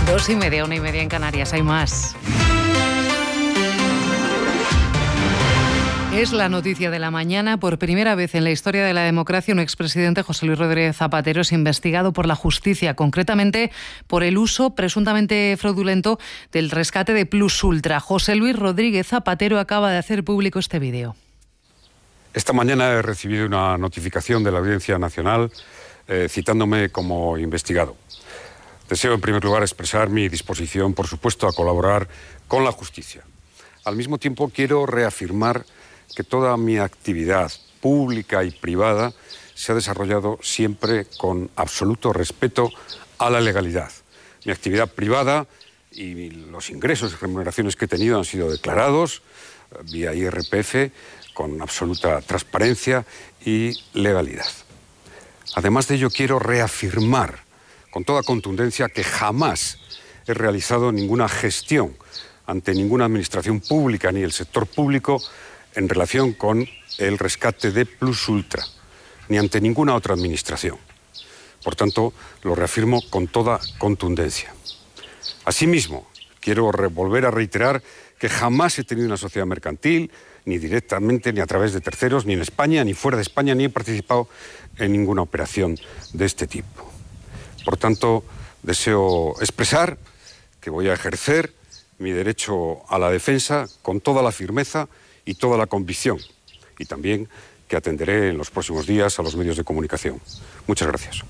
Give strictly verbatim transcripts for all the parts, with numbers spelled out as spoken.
Dos y media, una y media en Canarias, hay más. Es la noticia de la mañana. Por primera vez en la historia de la democracia, un expresidente, José Luis Rodríguez Zapatero, es investigado por la justicia, concretamente por el uso presuntamente fraudulento del rescate de Plus Ultra. José Luis Rodríguez Zapatero acaba de hacer público este vídeo. Esta mañana he recibido una notificación de la Audiencia Nacional eh, citándome como investigado. Deseo, en primer lugar, expresar mi disposición, por supuesto, a colaborar con la justicia. Al mismo tiempo, quiero reafirmar que toda mi actividad pública y privada se ha desarrollado siempre con absoluto respeto a la legalidad. Mi actividad privada y los ingresos y remuneraciones que he tenido han sido declarados vía I R P F con absoluta transparencia y legalidad. Además de ello, quiero reafirmar con toda contundencia que jamás he realizado ninguna gestión ante ninguna administración pública ni el sector público en relación con el rescate de Plus Ultra, ni ante ninguna otra administración. Por tanto, lo reafirmo con toda contundencia. Asimismo, quiero volver a reiterar que jamás he tenido una sociedad mercantil, ni directamente, ni a través de terceros, ni en España, ni fuera de España, ni he participado en ninguna operación de este tipo. Por tanto, deseo expresar que voy a ejercer mi derecho a la defensa con toda la firmeza y toda la convicción, y también que atenderé en los próximos días a los medios de comunicación. Muchas gracias.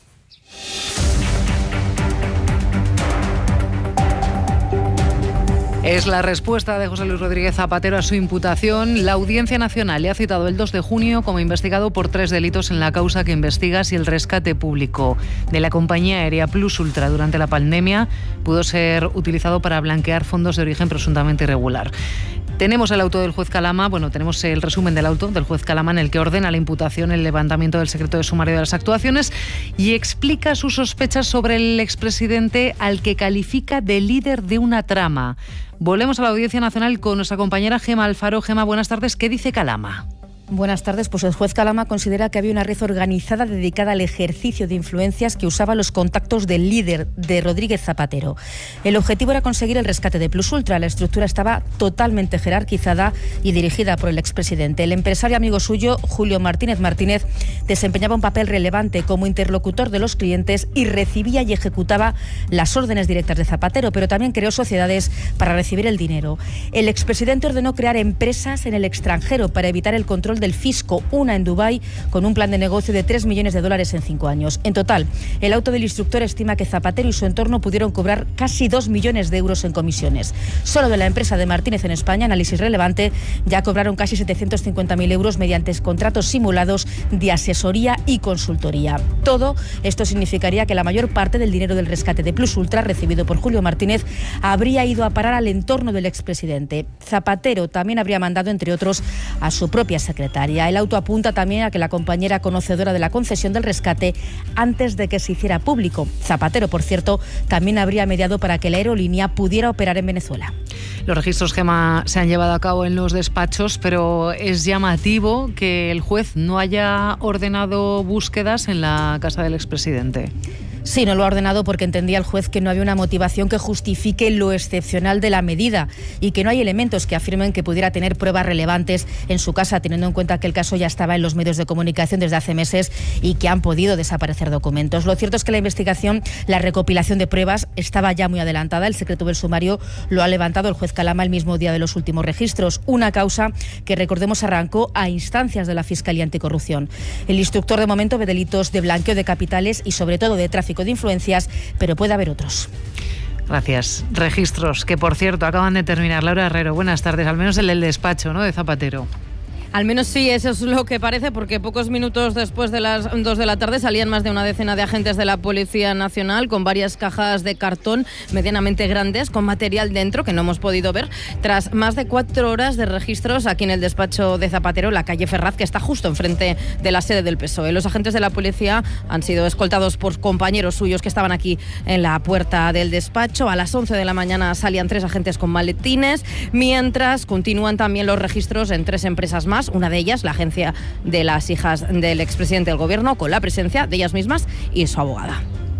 Es la respuesta de José Luis Rodríguez Zapatero a su imputación. La Audiencia Nacional le ha citado el dos de junio como investigado por tres delitos en la causa que investiga si el rescate público de la compañía aérea Plus Ultra durante la pandemia pudo ser utilizado para blanquear fondos de origen presuntamente irregular. Tenemos el auto del juez Calama, bueno, tenemos el resumen del auto del juez Calama en el que ordena la imputación, el levantamiento del secreto de sumario de las actuaciones y explica sus sospechas sobre el expresidente al que califica de líder de una trama. Volvemos a la Audiencia Nacional con nuestra compañera Gema Alfaro. Gema, buenas tardes. ¿Qué dice Calama? Buenas tardes. Pues el juez Calama considera que había una red organizada dedicada al ejercicio de influencias que usaba los contactos del líder de Rodríguez Zapatero. El objetivo era conseguir el rescate de Plus Ultra. La estructura estaba totalmente jerarquizada y dirigida por el expresidente. El empresario amigo suyo, Julio Martínez Martínez, desempeñaba un papel relevante como interlocutor de los clientes y recibía y ejecutaba las órdenes directas de Zapatero, pero también creó sociedades para recibir el dinero. El expresidente ordenó crear empresas en el extranjero para evitar el control del fisco, una en Dubái, con un plan de negocio de tres millones de dólares en cinco años. En total, el auto del instructor estima que Zapatero y su entorno pudieron cobrar casi dos millones de euros en comisiones. Solo de la empresa de Martínez en España, Análisis Relevante, ya cobraron casi setecientos cincuenta mil euros mediante contratos simulados de asesoría y consultoría. Todo esto significaría que la mayor parte del dinero del rescate de Plus Ultra recibido por Julio Martínez habría ido a parar al entorno del expresidente. Zapatero también habría mandado, entre otros, a su propia secretaria. El auto apunta también a que la compañera conocedora de la concesión del rescate antes de que se hiciera público. Zapatero, por cierto, también habría mediado para que la aerolínea pudiera operar en Venezuela. Los registros, Gema, se han llevado a cabo en los despachos, pero es llamativo que el juez no haya ordenado búsquedas en la casa del expresidente. Sí, no lo ha ordenado porque entendía el juez que no había una motivación que justifique lo excepcional de la medida y que no hay elementos que afirmen que pudiera tener pruebas relevantes en su casa, teniendo en cuenta que el caso ya estaba en los medios de comunicación desde hace meses y que han podido desaparecer documentos. Lo cierto es que la investigación, la recopilación de pruebas, estaba ya muy adelantada. El secreto del sumario lo ha levantado el juez Calama el mismo día de los últimos registros. Una causa que, recordemos, arrancó a instancias de la Fiscalía Anticorrupción. El instructor de momento ve delitos de blanqueo de capitales y sobre todo de tráfico de influencias, pero puede haber otros. Gracias. Registros que, por cierto, acaban de terminar. Laura Herrero, buenas tardes. Al menos el del despacho, ¿no?, de Zapatero. Al menos sí, eso es lo que parece, porque pocos minutos después de las dos de la tarde salían más de una decena de agentes de la Policía Nacional con varias cajas de cartón medianamente grandes con material dentro que no hemos podido ver, tras más de cuatro horas de registros aquí en el despacho de Zapatero, la calle Ferraz, que está justo enfrente de la sede del P S O E. Los agentes de la policía han sido escoltados por compañeros suyos que estaban aquí en la puerta del despacho. A las once de la mañana salían tres agentes con maletines, mientras continúan también los registros en tres empresas más. Una de ellas, la agencia de las hijas del expresidente del gobierno, con la presencia de ellas mismas y su abogada.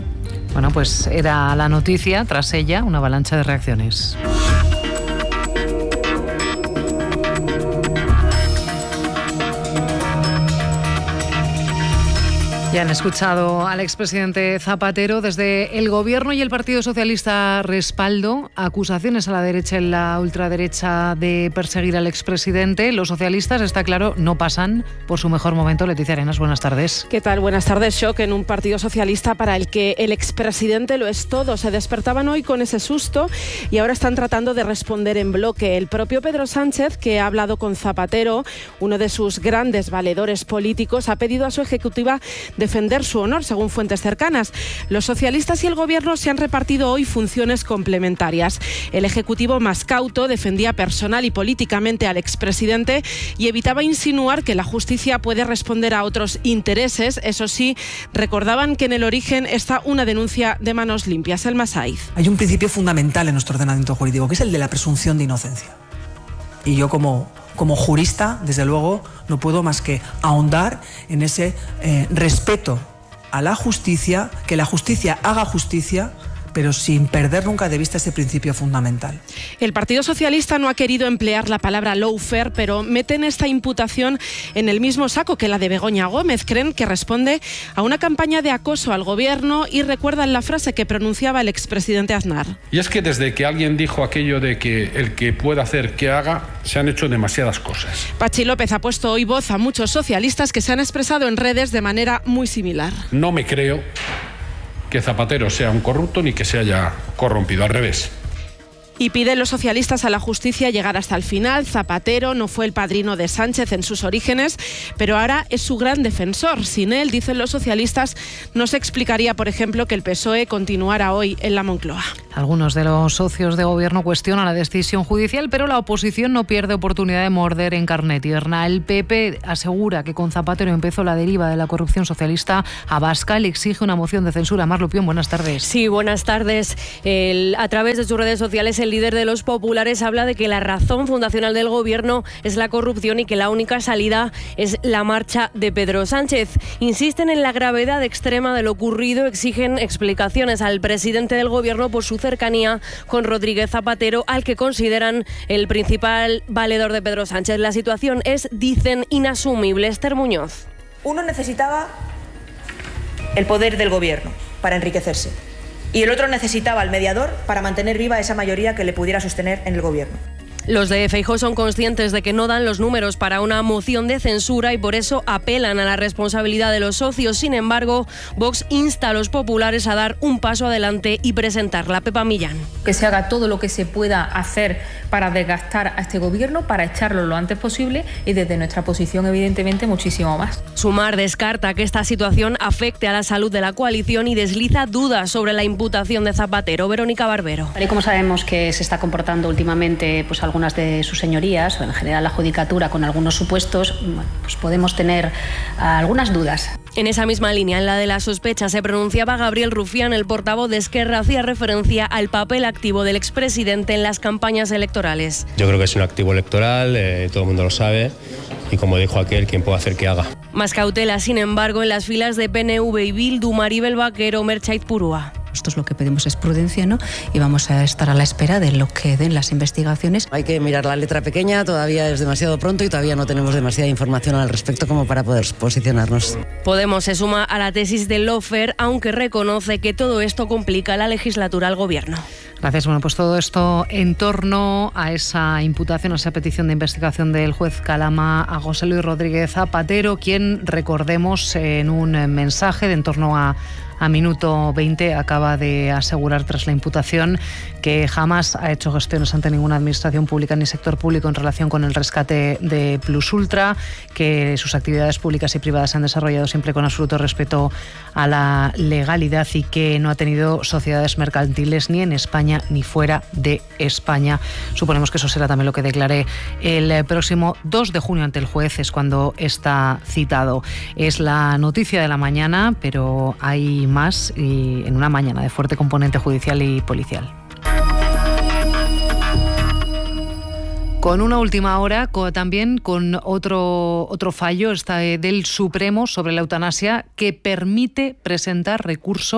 Bueno, pues era la noticia, tras ella una avalancha de reacciones. Ya han escuchado al expresidente Zapatero. Desde el Gobierno y el Partido Socialista respaldo, acusaciones a la derecha y la ultraderecha de perseguir al expresidente. Los socialistas, está claro, no pasan por su mejor momento. Leticia Arenas, buenas tardes. ¿Qué tal? Buenas tardes. Shock en un Partido Socialista para el que el expresidente lo es todo. Se despertaban hoy con ese susto y ahora están tratando de responder en bloque. El propio Pedro Sánchez, que ha hablado con Zapatero, uno de sus grandes valedores políticos, ha pedido a su ejecutiva defender su honor, según fuentes cercanas. Los socialistas y el Gobierno se han repartido hoy funciones complementarias. El Ejecutivo más cauto defendía personal y políticamente al expresidente y evitaba insinuar que la justicia puede responder a otros intereses. Eso sí, recordaban que en el origen está una denuncia de manos limpias. El Masaiz. Hay un principio fundamental en nuestro ordenamiento jurídico, que es el de la presunción de inocencia. Y yo como... Como jurista, desde luego, no puedo más que ahondar en ese eh, respeto a la justicia, que la justicia haga justicia, pero sin perder nunca de vista ese principio fundamental. El Partido Socialista no ha querido emplear la palabra lawfare, pero meten esta imputación en el mismo saco que la de Begoña Gómez. Creen que responde a una campaña de acoso al Gobierno y recuerdan la frase que pronunciaba el expresidente Aznar. Y es que desde que alguien dijo aquello de que el que pueda hacer que haga, se han hecho demasiadas cosas. Patxi López ha puesto hoy voz a muchos socialistas que se han expresado en redes de manera muy similar. No me creo que Zapatero sea un corrupto ni que se haya corrompido, al revés. Y piden los socialistas a la justicia llegar hasta el final. Zapatero no fue el padrino de Sánchez en sus orígenes, pero ahora es su gran defensor. Sin él, dicen los socialistas, no se explicaría, por ejemplo, que el P S O E continuara hoy en la Moncloa. Algunos de los socios de Gobierno cuestionan la decisión judicial, pero la oposición no pierde oportunidad de morder en carne tierna. El P P asegura que con Zapatero empezó la deriva de la corrupción socialista. Abascal exige una moción de censura. Mar Lupión, buenas tardes. Sí, buenas tardes. El, a través de sus redes sociales, el líder de los populares habla de que la razón fundacional del Gobierno es la corrupción y que la única salida es la marcha de Pedro Sánchez. Insisten en la gravedad extrema de lo ocurrido, exigen explicaciones al presidente del Gobierno por su cercanía con Rodríguez Zapatero, al que consideran el principal valedor de Pedro Sánchez. La situación es, dicen, inasumible. Esther Muñoz. Uno necesitaba el poder del Gobierno para enriquecerse y el otro necesitaba al mediador para mantener viva esa mayoría que le pudiera sostener en el Gobierno. Los de Feijóo son conscientes de que no dan los números para una moción de censura y por eso apelan a la responsabilidad de los socios. Sin embargo, Vox insta a los populares a dar un paso adelante y presentarla. Pepa Millán. Que se haga todo lo que se pueda hacer para desgastar a este Gobierno, para echarlo lo antes posible y desde nuestra posición, evidentemente, muchísimo más. Sumar descarta que esta situación afecte a la salud de la coalición y desliza dudas sobre la imputación de Zapatero. Verónica Barbero. Tal y como sabemos que se está comportando últimamente pues algún algunas de sus señorías o en general la judicatura con algunos supuestos, bueno, pues podemos tener uh, algunas dudas. En esa misma línea, en la de la sospecha, se pronunciaba Gabriel Rufián, el portavoz de Esquerra, hacía referencia al papel activo del expresidente en las campañas electorales. Yo creo que es un activo electoral, eh, todo el mundo lo sabe, y como dijo aquel, quien puede hacer que haga. Más cautela, sin embargo, en las filas de P N V y Bildu. Maribel Vaquero, Mertxait Purúa. Nosotros lo que pedimos es prudencia, ¿no? Y vamos a estar a la espera de lo que den las investigaciones. Hay que mirar la letra pequeña, todavía es demasiado pronto y todavía no tenemos demasiada información al respecto como para poder posicionarnos. Podemos se suma a la tesis del lawfare, aunque reconoce que todo esto complica la legislatura al Gobierno. Gracias. Bueno, pues todo esto en torno a esa imputación, a esa petición de investigación del juez Calama a José Luis Rodríguez Zapatero, quien, recordemos, en un mensaje de en torno a A minuto veinte acaba de asegurar tras la imputación que jamás ha hecho gestiones ante ninguna administración pública ni sector público en relación con el rescate de Plus Ultra, que sus actividades públicas y privadas se han desarrollado siempre con absoluto respeto a la legalidad y que no ha tenido sociedades mercantiles ni en España ni fuera de España. Suponemos que eso será también lo que declare el próximo dos de junio ante el juez, es cuando está citado. Es la noticia de la mañana, pero hay más y en una mañana de fuerte componente judicial y policial. Con una última hora, con, también con otro, otro fallo está del Supremo sobre la eutanasia que permite presentar recurso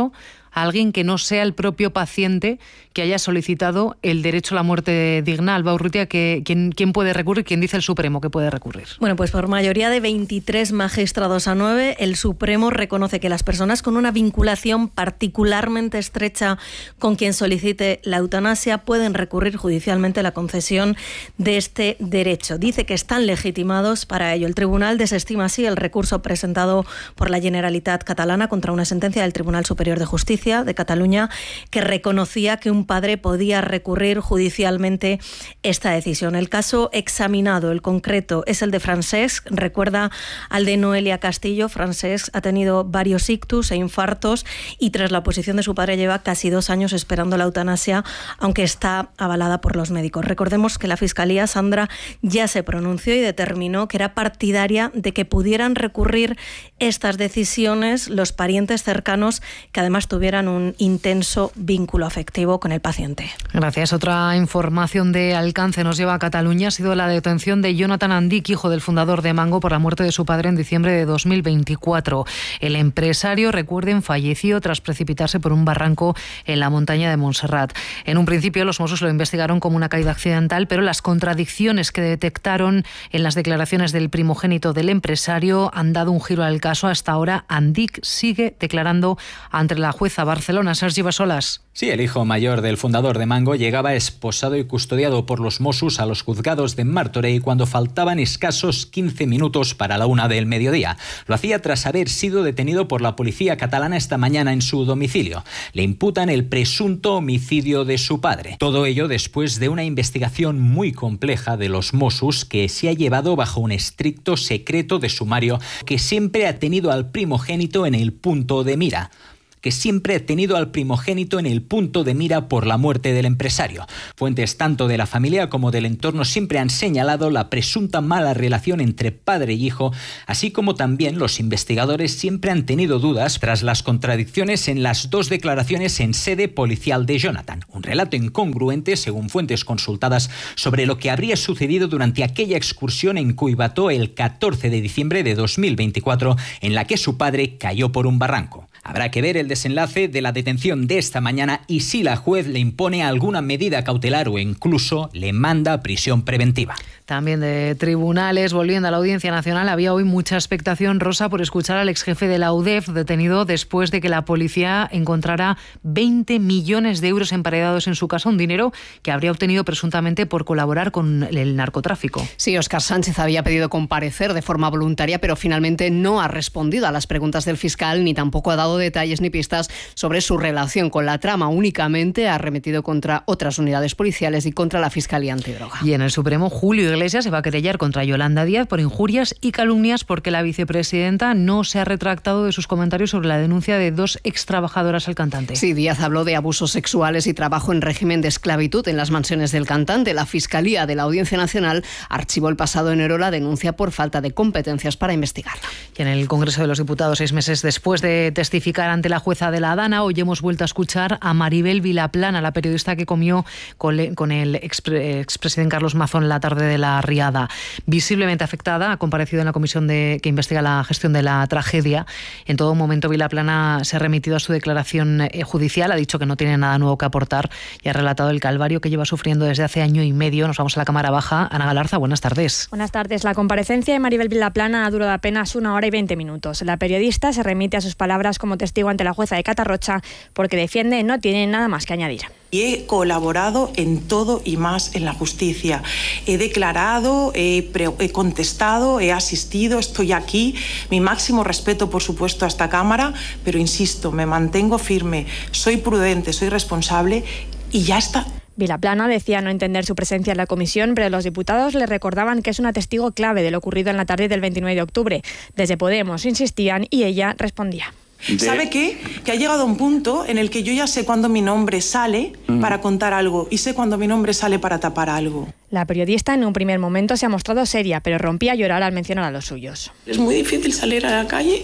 a alguien que no sea el propio paciente que haya solicitado el derecho a la muerte digna. Alba Urrutia, que, ¿quién, ¿quién puede recurrir? ¿Quién dice el Supremo que puede recurrir? Bueno, pues por mayoría de veintitrés magistrados a nueve, el Supremo reconoce que las personas con una vinculación particularmente estrecha con quien solicite la eutanasia pueden recurrir judicialmente la concesión de este derecho. Dice que están legitimados para ello. El tribunal desestima así el recurso presentado por la Generalitat catalana contra una sentencia del Tribunal Superior de Justicia de Cataluña que reconocía que un padre podía recurrir judicialmente esta decisión. El caso examinado, el concreto, es el de Francesc, recuerda al de Noelia Castillo. Francesc ha tenido varios ictus e infartos y tras la oposición de su padre lleva casi dos años esperando la eutanasia, aunque está avalada por los médicos. Recordemos que la Fiscalía, Sandra, ya se pronunció y determinó que era partidaria de que pudieran recurrir estas decisiones los parientes cercanos que además tuvieran un intenso vínculo afectivo con el paciente. Gracias. Otra información de alcance nos lleva a Cataluña. Ha sido la detención de Jonathan Andic, hijo del fundador de Mango, por la muerte de su padre en diciembre de dos mil veinticuatro. El empresario, recuerden, falleció tras precipitarse por un barranco en la montaña de Montserrat. En un principio los Mossos lo investigaron como una caída accidental, pero las contradicciones que detectaron en las declaraciones del primogénito del empresario han dado un giro al caso. Hasta ahora Andic sigue declarando ante la jueza Barcelona. Sergi Basolas. Sí, el hijo mayor del fundador de Mango llegaba esposado y custodiado por los Mossos a los juzgados de Martorell cuando faltaban escasos quince minutos para la una del mediodía. Lo hacía tras haber sido detenido por la policía catalana esta mañana en su domicilio. Le imputan el presunto homicidio de su padre. Todo ello después de una investigación muy compleja de los Mossos que se ha llevado bajo un estricto secreto de sumario que siempre ha tenido al primogénito en el punto de mira. que siempre ha tenido al primogénito en el punto de mira por la muerte del empresario. Fuentes tanto de la familia como del entorno siempre han señalado la presunta mala relación entre padre y hijo, así como también los investigadores siempre han tenido dudas tras las contradicciones en las dos declaraciones en sede policial de Jonathan. Un relato incongruente, según fuentes consultadas, sobre lo que habría sucedido durante aquella excursión en Cuibató el catorce de diciembre de dos mil veinticuatro, en la que su padre cayó por un barranco. Habrá que ver el desenlace de la detención de esta mañana y si la juez le impone alguna medida cautelar o incluso le manda a prisión preventiva. También de tribunales, volviendo a la Audiencia Nacional, había hoy mucha expectación, Rosa, por escuchar al exjefe de la U D E F detenido después de que la policía encontrara veinte millones de euros emparedados en su casa, un dinero que habría obtenido presuntamente por colaborar con el narcotráfico. Sí, Óscar Sánchez había pedido comparecer de forma voluntaria, pero finalmente no ha respondido a las preguntas del fiscal ni tampoco ha dado detalles ni pistas sobre su relación con la trama. Únicamente ha arremetido contra otras unidades policiales y contra la Fiscalía Antidroga. Y en el Supremo, Julio Iglesias se va a querellar contra Yolanda Díaz por injurias y calumnias porque la vicepresidenta no se ha retractado de sus comentarios sobre la denuncia de dos extrabajadoras al cantante. Sí, Díaz habló de abusos sexuales y trabajo en régimen de esclavitud en las mansiones del cantante. La Fiscalía de la Audiencia Nacional archivó el pasado enero la denuncia por falta de competencias para investigarla. Y en el Congreso de los Diputados, seis meses después de testificar ante la jueza de la Dana, hoy hemos vuelto a escuchar a Maribel Vilaplana, la periodista que comió con el expresidente Carlos Mazón la tarde de la Riada. Visiblemente afectada, ha comparecido en la comisión de, que investiga la gestión de la tragedia. En todo momento Vilaplana se ha remitido a su declaración judicial, ha dicho que no tiene nada nuevo que aportar y ha relatado el calvario que lleva sufriendo desde hace año y medio. Nos vamos a la Cámara Baja. Ana Galarza, buenas tardes. Buenas tardes. La comparecencia de Maribel Vilaplana ha durado apenas una hora y veinte minutos. La periodista se remite a sus palabras como testigo ante la jueza de Catarrocha porque defiende no tiene nada más que añadir. Y he colaborado en todo y más en la justicia. He declarado, he, pre- he contestado, he asistido, estoy aquí. Mi máximo respeto, por supuesto, a esta Cámara, pero insisto, me mantengo firme, soy prudente, soy responsable y ya está. Vilaplana decía no entender su presencia en la comisión, pero los diputados le recordaban que es una testigo clave de lo ocurrido en la tarde del veintinueve de octubre. Desde Podemos insistían y ella respondía. De... ¿Sabe qué? Que ha llegado a un punto en el que yo ya sé cuándo mi nombre sale mm. para contar algo y sé cuándo mi nombre sale para tapar algo. La periodista en un primer momento se ha mostrado seria, pero rompía a llorar al mencionar a los suyos. Es muy difícil salir a la calle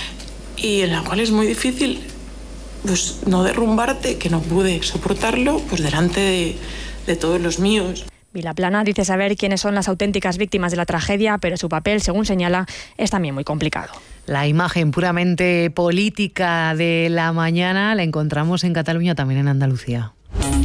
y en la cual es muy difícil pues no derrumbarte, que no pude soportarlo pues delante de, de todos los míos. Vilaplana dice saber quiénes son las auténticas víctimas de la tragedia, pero su papel, según señala, es también muy complicado. La imagen puramente política de la mañana la encontramos en Cataluña, también en Andalucía.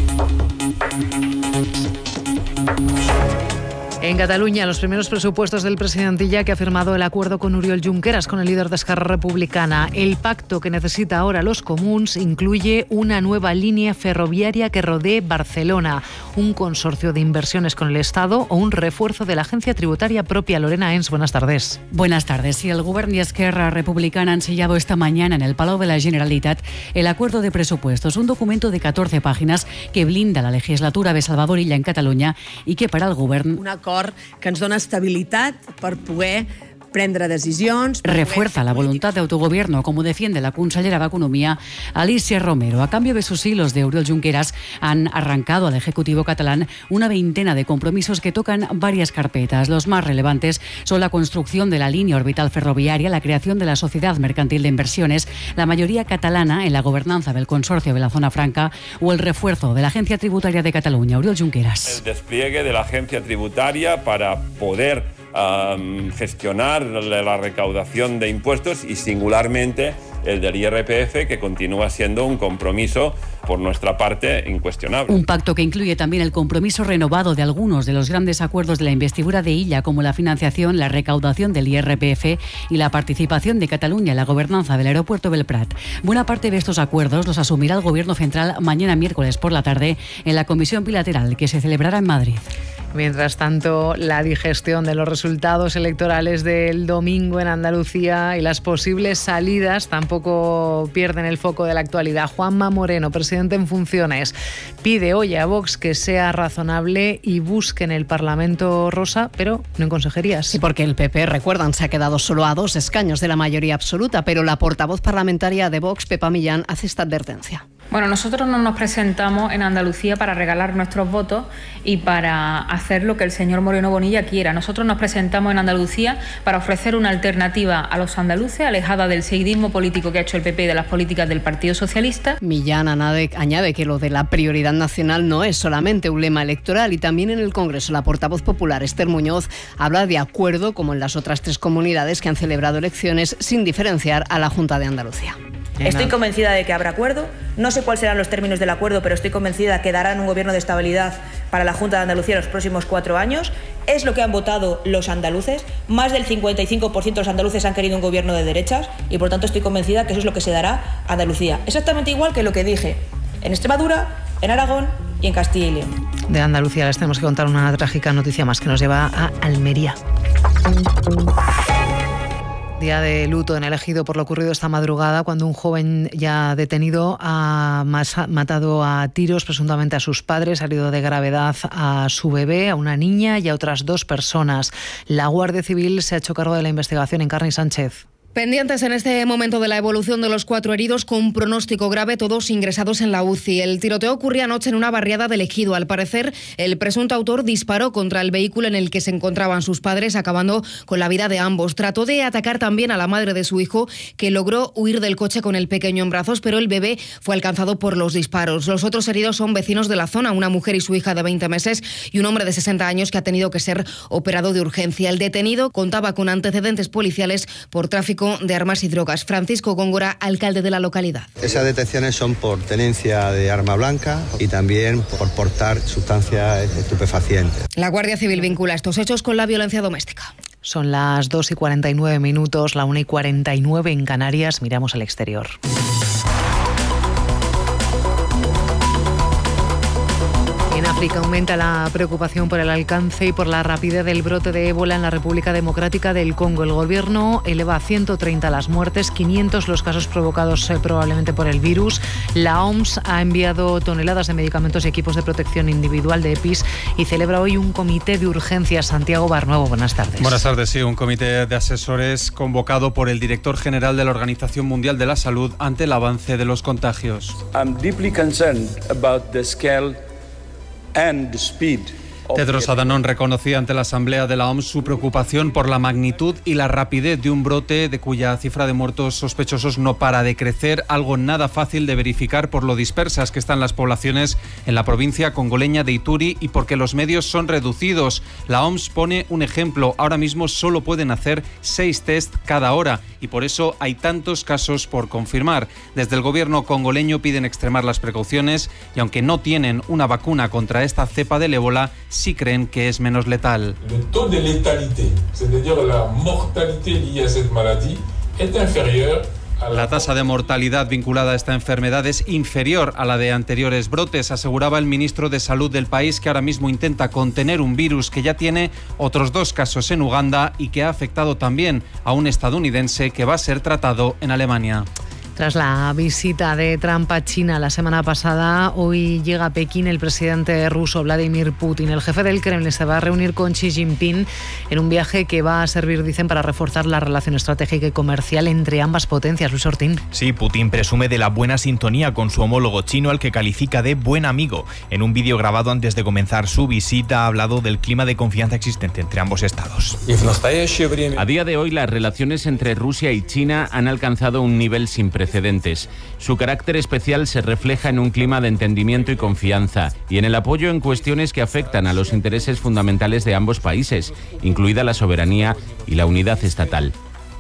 En Cataluña, los primeros presupuestos del presidente Illa, que ha firmado el acuerdo con Oriol Junqueras, con el líder de Esquerra Republicana. El pacto que necesita ahora los comuns incluye una nueva línea ferroviaria que rodee Barcelona, un consorcio de inversiones con el Estado o un refuerzo de la agencia tributaria propia. Lorena Ens, buenas tardes. Buenas tardes. Y el Govern y Esquerra Republicana han sellado esta mañana en el Palau de la Generalitat el acuerdo de presupuestos, un documento de catorce páginas que blinda la legislatura de Salvador Illa en Catalunya y que para el Govern un acord que ens dona estabilitat per poder prendre decisions. Refuerza la voluntad de autogobierno, como defiende la consellera de Economía, Alicia Romero. A cambio de sus hilos de Oriol Junqueras, han arrancado al Ejecutivo catalán una veintena de compromisos que tocan varias carpetas. Los más relevantes son la construcción de la línea orbital ferroviaria, la creación de la Sociedad Mercantil de Inversiones, la mayoría catalana en la gobernanza del Consorcio de la Zona Franca o el refuerzo de la Agencia Tributaria de Cataluña. Oriol Junqueras. El despliegue de la Agencia Tributaria para poder Um, gestionar la recaudación de impuestos y singularmente el del I R P F, que continúa siendo un compromiso por nuestra parte incuestionable. Un pacto que incluye también el compromiso renovado de algunos de los grandes acuerdos de la investidura de Illa, como la financiación, la recaudación del I R P F y la participación de Cataluña en la gobernanza del aeropuerto del Prat. Buena parte de estos acuerdos los asumirá el Gobierno central mañana miércoles por la tarde en la comisión bilateral que se celebrará en Madrid. Mientras tanto, la digestión de los resultados electorales del domingo en Andalucía y las posibles salidas tampoco pierden el foco de la actualidad. Juanma Moreno, presidente en funciones, pide hoy a Vox que sea razonable y busque en el Parlamento rosa, pero no en consejerías. Sí, porque el P P, recuerdan, se ha quedado solo a dos escaños de la mayoría absoluta, pero la portavoz parlamentaria de Vox, Pepa Millán, hace esta advertencia. Bueno, nosotros no nos presentamos en Andalucía para regalar nuestros votos y para hacer lo que el señor Moreno Bonilla quiera. Nosotros nos presentamos en Andalucía para ofrecer una alternativa a los andaluces, alejada del seguidismo político que ha hecho el P P y de las políticas del Partido Socialista. Millán añade que lo de la prioridad nacional no es solamente un lema electoral, y también en el Congreso la portavoz popular Esther Muñoz habla de acuerdo, como en las otras tres comunidades que han celebrado elecciones, sin diferenciar a la Junta de Andalucía. Estoy convencida de que habrá acuerdo. No sé cuáles serán los términos del acuerdo, pero estoy convencida que darán un gobierno de estabilidad para la Junta de Andalucía en los próximos cuatro años. Es lo que han votado los andaluces. Más del cincuenta y cinco por ciento de los andaluces han querido un gobierno de derechas y, por tanto, estoy convencida que eso es lo que se dará a Andalucía. Exactamente igual que lo que dije en Extremadura, en Aragón y en Castilla y León. De Andalucía les tenemos que contar una trágica noticia más que nos lleva a Almería. Día de luto en el Ejido por lo ocurrido esta madrugada, cuando un joven ya detenido ha matado a tiros presuntamente a sus padres, ha herido de gravedad a su bebé, a una niña y a otras dos personas. La Guardia Civil se ha hecho cargo de la investigación. Encarni Sánchez. Pendientes en este momento de la evolución de los cuatro heridos con pronóstico grave, todos ingresados en la U C I. El tiroteo ocurría anoche en una barriada del Ejido. Al parecer, el presunto autor disparó contra el vehículo en el que se encontraban sus padres, acabando con la vida de ambos. Trató de atacar también a la madre de su hijo, que logró huir del coche con el pequeño en brazos, pero el bebé fue alcanzado por los disparos. Los otros heridos son vecinos de la zona, una mujer y su hija de veinte meses y un hombre de sesenta años que ha tenido que ser operado de urgencia. El detenido contaba con antecedentes policiales por tráfico de armas y drogas. Francisco Góngora, alcalde de la localidad. Esas detenciones son por tenencia de arma blanca y también por portar sustancias estupefacientes. La Guardia Civil vincula estos hechos con la violencia doméstica. Son las dos y cuarenta y nueve minutos, la una y cuarenta y nueve en Canarias. Miramos al exterior. En África aumenta la preocupación por el alcance y por la rapidez del brote de ébola en la República Democrática del Congo. El gobierno eleva a ciento treinta las muertes, quinientos los casos provocados eh, probablemente por el virus. La O M S ha enviado toneladas de medicamentos y equipos de protección individual de EPIs y celebra hoy un comité de urgencias. Santiago Barnuevo, buenas tardes. Buenas tardes, sí, un comité de asesores convocado por el director general de la Organización Mundial de la Salud ante el avance de los contagios. I'm deeply concerned about the scale and the speed Tedros Adhanom reconocía ante la Asamblea de la O M S su preocupación por la magnitud y la rapidez de un brote de cuya cifra de muertos sospechosos no para de crecer, algo nada fácil de verificar por lo dispersas que están las poblaciones en la provincia congoleña de Ituri y porque los medios son reducidos. La O M S pone un ejemplo, ahora mismo solo pueden hacer seis test cada hora y por eso hay tantos casos por confirmar. Desde el gobierno congoleño piden extremar las precauciones y aunque no tienen una vacuna contra esta cepa del ébola, sí creen que es menos letal. El taux de letalité, es decir, la mortalité liée a cette maladie, es inferior. La tasa de mortalidad vinculada a esta enfermedad es inferior a la de anteriores brotes, aseguraba el ministro de Salud del país, que ahora mismo intenta contener un virus que ya tiene otros dos casos en Uganda y que ha afectado también a un estadounidense que va a ser tratado en Alemania. Tras la visita de Trump a China la semana pasada, hoy llega a Pekín el presidente ruso Vladimir Putin. El jefe del Kremlin se va a reunir con Xi Jinping en un viaje que va a servir, dicen, para reforzar la relación estratégica y comercial entre ambas potencias. Luis Ortín. Sí, Putin presume de la buena sintonía con su homólogo chino, al que califica de buen amigo. En un vídeo grabado antes de comenzar su visita ha hablado del clima de confianza existente entre ambos estados. A día de hoy, las relaciones entre Rusia y China han alcanzado un nivel sin precedentes. Su carácter especial se refleja en un clima de entendimiento y confianza y en el apoyo en cuestiones que afectan a los intereses fundamentales de ambos países, incluida la soberanía y la unidad estatal.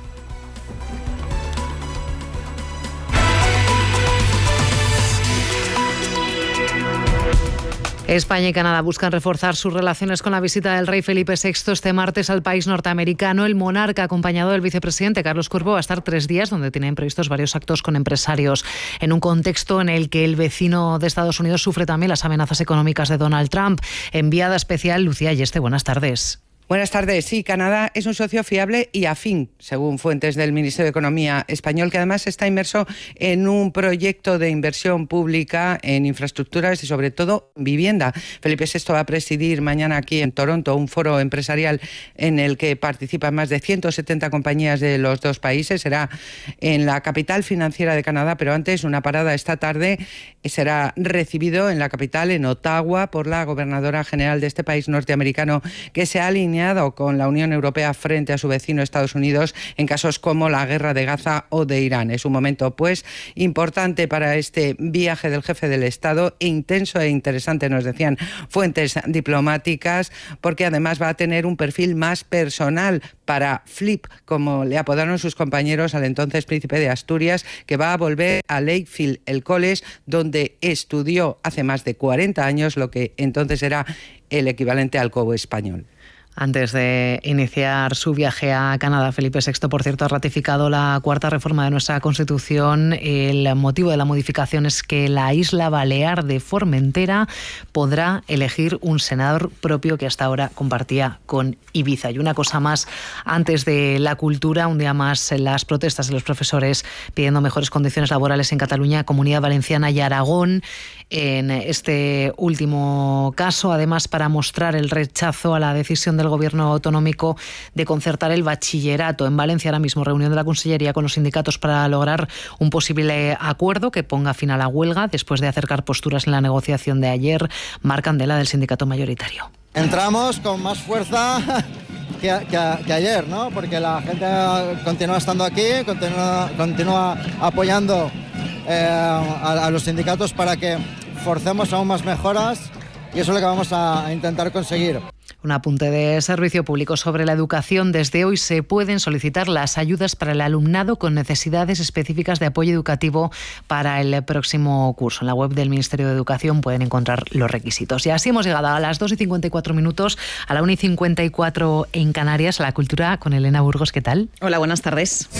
España y Canadá buscan reforzar sus relaciones con la visita del rey Felipe sexto este martes al país norteamericano. El monarca, acompañado del vicepresidente Carlos Cuervo, va a estar tres días donde tienen previstos varios actos con empresarios, en un contexto en el que el vecino de Estados Unidos sufre también las amenazas económicas de Donald Trump. Enviada especial Lucía Yeste, buenas tardes. Buenas tardes. Sí, Canadá es un socio fiable y afín, según fuentes del Ministerio de Economía español, que además está inmerso en un proyecto de inversión pública en infraestructuras y sobre todo vivienda. Felipe sexto va a presidir mañana aquí en Toronto un foro empresarial en el que participan más de ciento setenta compañías de los dos países. Será en la capital financiera de Canadá, pero antes una parada esta tarde. Será recibido en la capital, en Ottawa, por la gobernadora general de este país norteamericano, que se ha alineado con la Unión Europea frente a su vecino Estados Unidos en casos como la guerra de Gaza o de Irán. Es un momento, pues, importante para este viaje del jefe del Estado, e intenso e interesante, nos decían fuentes diplomáticas, porque además va a tener un perfil más personal para Flip, como le apodaron sus compañeros al entonces príncipe de Asturias, que va a volver a Lakefield, el college donde estudió hace más de cuarenta años, lo que entonces era el equivalente al Cobo español. Antes de iniciar su viaje a Canadá, Felipe sexto, por cierto, ha ratificado la cuarta reforma de nuestra Constitución. El motivo de la modificación es que la isla balear de Formentera podrá elegir un senador propio que hasta ahora compartía con Ibiza. Y una cosa más, antes de la cultura, un día más las protestas de los profesores pidiendo mejores condiciones laborales en Cataluña, Comunidad Valenciana y Aragón. En este último caso, además, para mostrar el rechazo a la decisión del Gobierno autonómico de concertar el bachillerato. En Valencia ahora mismo reunión de la Consellería con los sindicatos para lograr un posible acuerdo que ponga fin a la huelga después de acercar posturas en la negociación de ayer. Marc Candela, del sindicato mayoritario. Entramos con más fuerza que, que, que ayer, ¿no? Porque la gente continúa estando aquí, continúa, continúa apoyando eh, a, a los sindicatos para que forcemos aún más mejoras, y eso es lo que vamos a, a intentar conseguir. Un apunte de servicio público sobre la educación. Desde hoy se pueden solicitar las ayudas para el alumnado con necesidades específicas de apoyo educativo para el próximo curso. En la web del Ministerio de Educación pueden encontrar los requisitos. Y así hemos llegado a las dos y cincuenta y cuatro minutos, a la una y cincuenta y cuatro en Canarias. La cultura con Elena Burgos. ¿Qué tal? Hola, buenas tardes.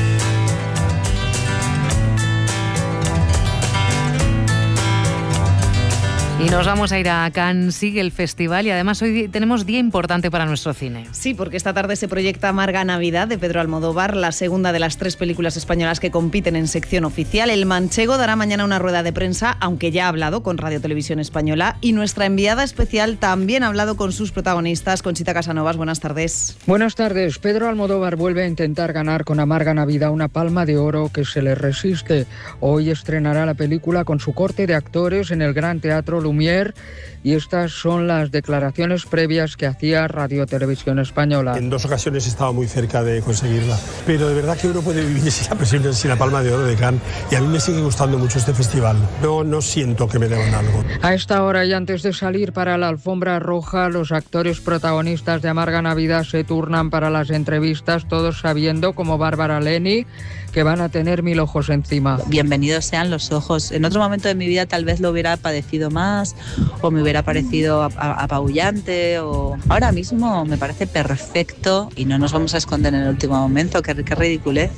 Y nos vamos a ir a Cannes, sigue el festival y además hoy tenemos día importante para nuestro cine. Sí, porque esta tarde se proyecta Amarga Navidad de Pedro Almodóvar, la segunda de las tres películas españolas que compiten en sección oficial. El manchego dará mañana una rueda de prensa, aunque ya ha hablado con Radio Televisión Española, y nuestra enviada especial también ha hablado con sus protagonistas. Conchita Casanovas, buenas tardes. Buenas tardes. Pedro Almodóvar vuelve a intentar ganar con Amarga Navidad una palma de oro que se le resiste. Hoy estrenará la película con su corte de actores en el Gran Teatro Lumière. Y estas son las declaraciones previas que hacía Radio Televisión Española. En dos ocasiones estaba muy cerca de conseguirla, pero de verdad que uno puede vivir sin la, presión, sin la Palma de Oro de Cannes, y a mí me sigue gustando mucho este festival. No, no siento que me deban algo. A esta hora y antes de salir para la alfombra roja, los actores protagonistas de Amarga Navidad se turnan para las entrevistas, todos sabiendo, como Bárbara Leni, que van a tener mil ojos encima. Bienvenidos sean los ojos. En otro momento de mi vida tal vez lo hubiera padecido más, o me hubiera parecido apabullante, o ahora mismo me parece perfecto y no nos vamos a esconder en el último momento. Qué, qué ridiculez.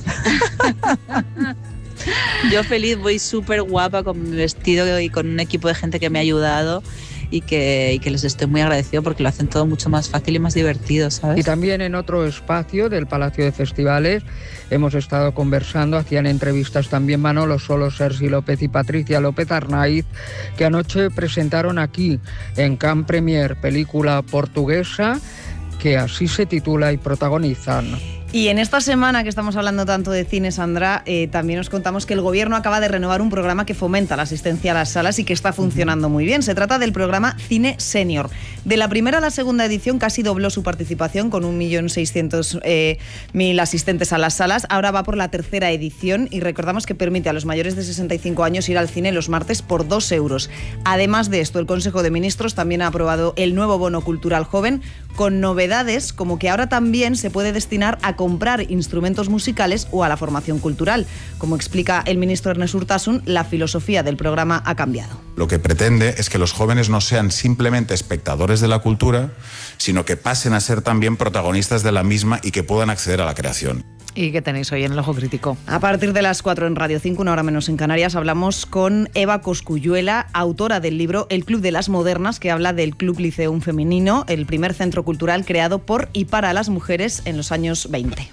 Yo feliz, voy súper guapa con mi vestido y con un equipo de gente que me ha ayudado. Y que, y que les estoy muy agradecido porque lo hacen todo mucho más fácil y más divertido, ¿sabes? Y también en otro espacio del Palacio de Festivales hemos estado conversando, hacían entrevistas también Manolo Solo, Sergi López y Patricia López Arnaiz, que anoche presentaron aquí en Cannes Premier, película portuguesa que así se titula y protagonizan. Y en esta semana que estamos hablando tanto de cine, Sandra, eh, también os contamos que el Gobierno acaba de renovar un programa que fomenta la asistencia a las salas y que está funcionando muy bien. Se trata del programa Cine Senior. De la primera a la segunda edición casi dobló su participación con un millón seiscientos mil asistentes a las salas. Ahora va por la tercera edición y recordamos que permite a los mayores de sesenta y cinco años ir al cine los martes por dos euros. Además de esto, el Consejo de Ministros también ha aprobado el nuevo bono cultural joven con novedades como que ahora también se puede destinar a comprar instrumentos musicales o a la formación cultural. Como explica el ministro Ernest Urtasun, la filosofía del programa ha cambiado. Lo que pretende es que los jóvenes no sean simplemente espectadores de la cultura, sino que pasen a ser también protagonistas de la misma y que puedan acceder a la creación. ¿Y qué tenéis hoy en el Ojo Crítico? A partir de las cuatro en Radio cinco, una hora menos en Canarias, hablamos con Eva Cosculluela, autora del libro El Club de las Modernas, que habla del Club Liceum Femenino, el primer centro cultural creado por y para las mujeres en los años veinte.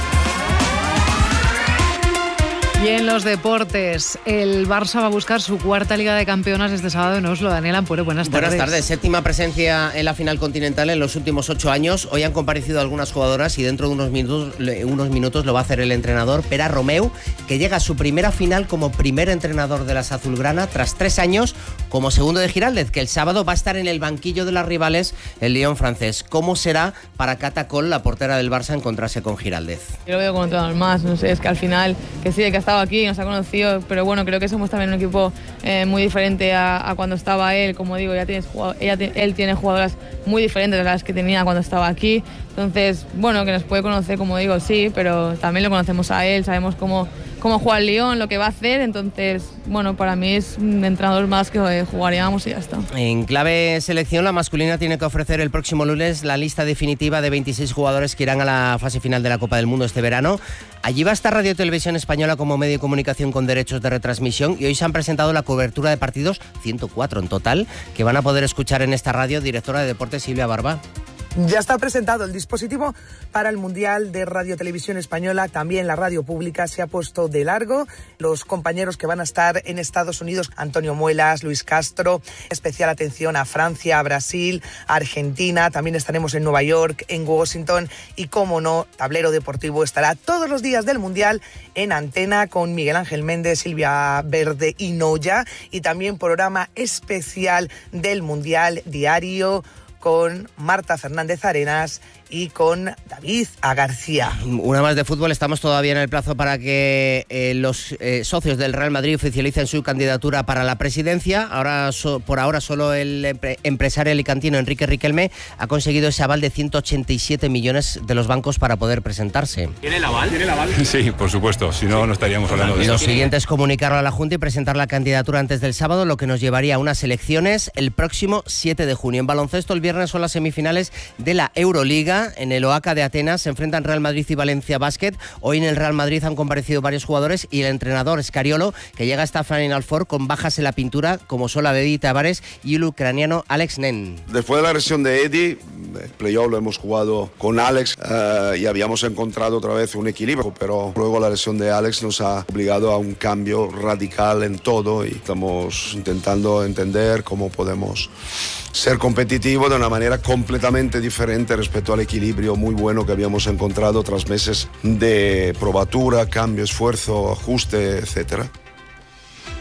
Y en los deportes, el Barça va a buscar su cuarta Liga de Campeones este sábado en Oslo. Daniel Ampuero, buenas tardes. Buenas tardes. Séptima presencia en la final continental en los últimos ocho años. Hoy han comparecido algunas jugadoras y dentro de unos minutos, unos minutos lo va a hacer el entrenador Pere Romeu, que llega a su primera final como primer entrenador de las azulgrana tras tres años como segundo de Giraldez, que el sábado va a estar en el banquillo de las rivales el Lyon francés. ¿Cómo será para Cata Coll, la portera del Barça, encontrarse con Giraldez? Yo lo veo como entrenador más, no sé, es que al final, que sí, que ha estado aquí, nos ha conocido, pero bueno, creo que somos también un equipo eh, muy diferente a, a cuando estaba él. Como digo, ya tienes, ella, él tiene jugadoras muy diferentes de las que tenía cuando estaba aquí. Entonces, bueno, que nos puede conocer, como digo, sí, pero también lo conocemos a él, sabemos cómo, cómo juega el Lyon, lo que va a hacer. Entonces, bueno, para mí es un entrenador más que jugaríamos y ya está. En clave selección, la masculina tiene que ofrecer el próximo lunes la lista definitiva de veintiséis jugadores que irán a la fase final de la Copa del Mundo este verano. Allí va a estar Radio Televisión Española como medio de comunicación con derechos de retransmisión y hoy se han presentado la cobertura de partidos, ciento cuatro en total, que van a poder escuchar en esta radio. Directora de Deportes, Silvia Barba. Ya está presentado el dispositivo para el Mundial de Radio Televisión Española. También la radio pública se ha puesto de largo. Los compañeros que van a estar en Estados Unidos, Antonio Muelas, Luis Castro. Especial atención a Francia, a Brasil, a Argentina. También estaremos en Nueva York, en Washington. Y, cómo no, Tablero Deportivo estará todos los días del Mundial en antena con Miguel Ángel Méndez, Silvia Verde y Noya. Y también programa especial del Mundial diario con Marta Fernández Arenas y con David A. García. Una más de fútbol. Estamos todavía en el plazo para que eh, los eh, socios del Real Madrid oficialicen su candidatura para la presidencia. Ahora, so, por ahora solo el empre- empresario alicantino Enrique Riquelme ha conseguido ese aval de ciento ochenta y siete millones de los bancos para poder presentarse. ¿Tiene el aval? ¿Tiene el aval? Sí, por supuesto. Si no, no estaríamos hablando de eso. Lo siguiente es comunicarlo a la Junta y presentar la candidatura antes del sábado, lo que nos llevaría a unas elecciones el próximo siete de junio. En baloncesto, el viernes son las semifinales de la Euroliga. En el Oaca de Atenas se enfrentan Real Madrid y Valencia Basket. Hoy en el Real Madrid han comparecido varios jugadores y el entrenador Scariolo, que llega hasta Final Four con bajas en la pintura, como son la de Eddie Tavares y el ucraniano Alex Nen. Después de la lesión de Eddie, el playoff lo hemos jugado con Alex uh, y habíamos encontrado otra vez un equilibrio, pero luego la lesión de Alex nos ha obligado a un cambio radical en todo y estamos intentando entender cómo podemos ser competitivos de una manera completamente diferente respecto al equilibrio muy bueno que habíamos encontrado tras meses de probatura, cambio, esfuerzo, ajuste, etcétera.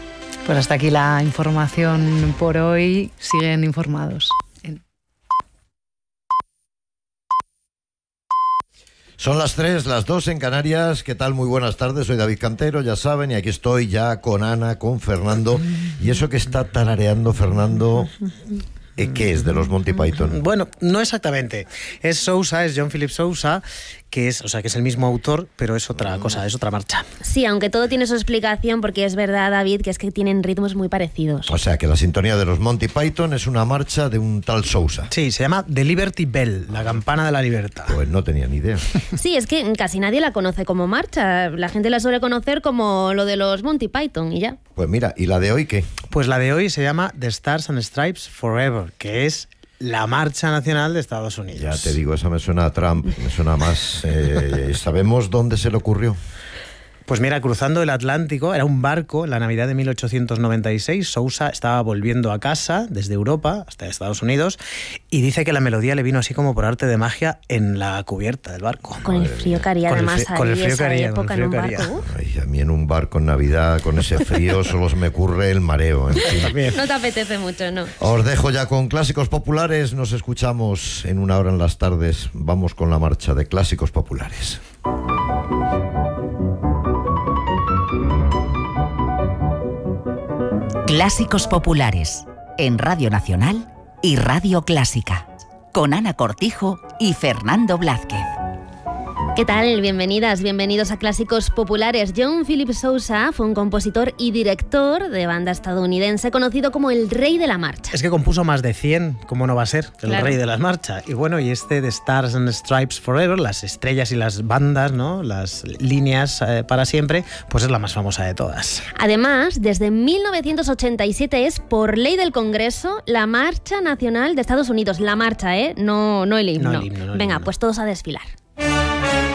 Pues hasta aquí la información por hoy. Siguen informados. Son las tres, las dos en Canarias. ¿Qué tal? Muy buenas tardes. Soy David Cantero, ya saben, y aquí estoy ya con Ana, con Fernando. Y eso que está tarareando Fernando, ¿qué es de los Monty Python? Bueno, no exactamente. Es Sousa, es John Philip Sousa, que es, o sea, que es el mismo autor, pero es otra cosa, es otra marcha. Sí, aunque todo tiene su explicación, porque es verdad, David, que es que tienen ritmos muy parecidos. O sea, que la sintonía de los Monty Python es una marcha de un tal Sousa. Sí, se llama The Liberty Bell, la campana de la libertad. Pues no tenía ni idea. Sí, es que casi nadie la conoce como marcha. La gente la suele conocer como lo de los Monty Python y ya. Pues mira, ¿y la de hoy qué? Pues la de hoy se llama The Stars and Stripes Forever, que es la marcha nacional de Estados Unidos. Ya te digo, esa me suena a Trump, me suena más. Eh, ¿Sabemos dónde se le ocurrió? Pues mira, cruzando el Atlántico, era un barco, en la Navidad de mil ochocientos noventa y seis, Sousa estaba volviendo a casa desde Europa hasta Estados Unidos y dice que la melodía le vino así como por arte de magia en la cubierta del barco. Con el frío que haría además ahí, con el frío esa que haría, época con el frío en un que barco. Ay, a mí en un barco en Navidad, con ese frío, solo se me ocurre el mareo. En fin. No te apetece mucho, ¿no? Os dejo ya con Clásicos Populares, nos escuchamos en una hora en las tardes. Vamos con la marcha de Clásicos Populares. Clásicos Populares, en Radio Nacional y Radio Clásica, con Ana Cortijo y Fernando Blázquez. ¿Qué tal? Bienvenidas, bienvenidos a Clásicos Populares. John Philip Sousa fue un compositor y director de banda estadounidense conocido como el Rey de la Marcha. Es que compuso más de cien, ¿cómo no va a ser? El claro. Rey de la Marcha. Y bueno, y este de Stars and Stripes Forever, las estrellas y las bandas, ¿no? Las líneas eh, para siempre, pues es la más famosa de todas. Además, desde mil novecientos ochenta y siete es, por ley del Congreso, la marcha nacional de Estados Unidos. La marcha, ¿eh? No, no el himno. No el himno, no el Venga, himno. pues todos a desfilar.